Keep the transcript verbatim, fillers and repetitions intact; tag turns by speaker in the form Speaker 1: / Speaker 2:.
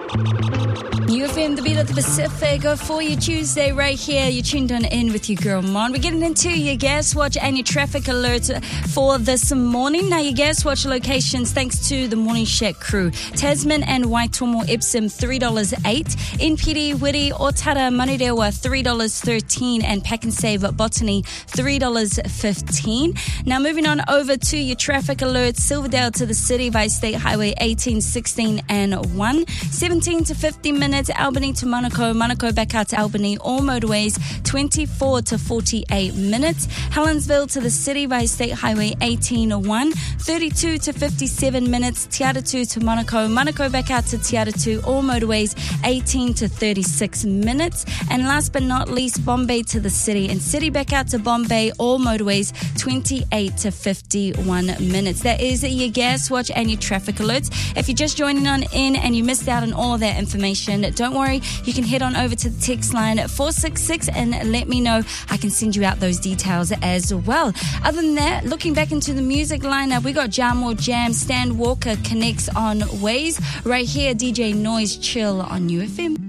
Speaker 1: U F M, the beat of the Pacific, for your Tuesday right here. You're tuned on in with your girl Mon. We're getting into your Gas Watch and your traffic alerts for this morning. Now, your Gas Watch locations, thanks to the Morning Shack crew. Tasman and Waitomo Epsom, three dollars and eight cents. Inpiri, Wiri, Otara, Manurewa, three dollars and thirteen cents. And Pack and Save at Botany, three dollars and fifteen cents. Now, moving on over to your traffic alerts. Silverdale to the city via State Highway eighteen, sixteen and one. seventeen to fifty minutes. Albany to Monaco, Monaco back out to Albany, all motorways twenty-four to forty-eight minutes. Helensville to the city via State Highway eighteen oh one, thirty-two to fifty-seven minutes. Te Atatū to Monaco, Monaco back out to Te Atatū, all motorways eighteen to thirty-six minutes. And last but not least, Bombay to the city and city back out to Bombay, all motorways twenty-eight to fifty-one minutes. That is your Gas Watch and your traffic alerts. If you're just joining on in and you missed out on all of that information, don't worry, you can head on over to the text line four six six and let me know. I can send you out those details as well. Other than that, looking back into the music lineup, we got Jam Jam, Stan Walker connects on Ways. Right here, D J Noise Chill on U F M.